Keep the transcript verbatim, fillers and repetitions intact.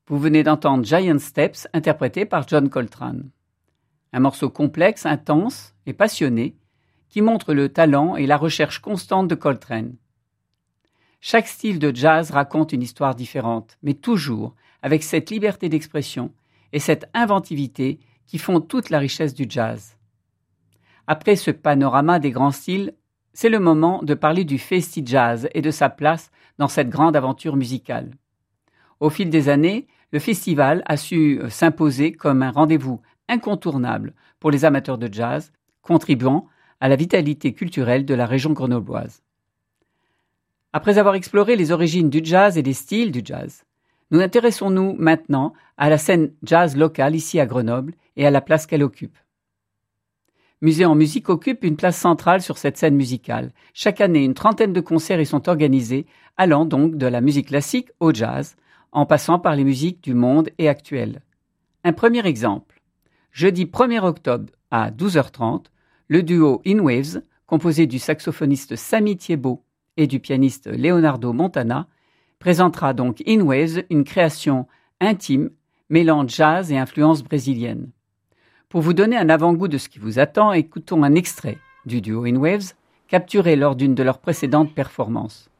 Vous venez d'entendre Giant Steps interprété par John Coltrane. Un morceau complexe, intense et passionné qui montre le talent et la recherche constante de Coltrane. Chaque style de jazz raconte une histoire différente, mais toujours avec cette liberté d'expression et cette inventivité qui font toute la richesse du jazz. Après ce panorama des grands styles, c'est le moment de parler du Festi Jazz et de sa place dans cette grande aventure musicale. Au fil des années, le festival a su s'imposer comme un rendez-vous incontournable pour les amateurs de jazz, contribuant à la vitalité culturelle de la région grenobloise. Après avoir exploré les origines du jazz et les styles du jazz, nous intéressons-nous maintenant à la scène jazz locale ici à Grenoble et à la place qu'elle occupe. Musée en musique occupe une place centrale sur cette scène musicale. Chaque année, une trentaine de concerts y sont organisés, allant donc de la musique classique au jazz, en passant par les musiques du monde et actuelles. Un premier exemple. Jeudi premier octobre à douze heures trente, le duo In Waves, composé du saxophoniste Samy Thiebaud et du pianiste Leonardo Montana, présentera donc In Waves, une création intime mêlant jazz et influences brésiliennes. Pour vous donner un avant-goût de ce qui vous attend, écoutons un extrait du duo In Waves, capturé lors d'une de leurs précédentes performances.